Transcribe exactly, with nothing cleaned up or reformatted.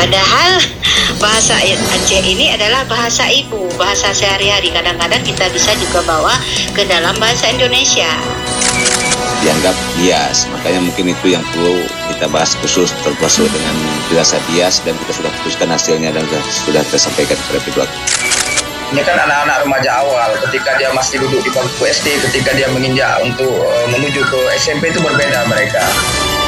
Padahal bahasa Aceh ini adalah bahasa ibu, bahasa sehari-hari. Kadang-kadang kita bisa juga bawa ke dalam bahasa Indonesia. Dianggap bias, makanya mungkin itu yang perlu kita bahas khusus termasuk dengan dirasa bias, dan kita sudah putuskan hasilnya dan sudah, sudah tersampaikan kepada pihak. Ini kan anak-anak remaja awal, ketika dia masih duduk di bangku S D, ketika dia menginjak untuk uh, menuju ke S M P itu berbeda mereka.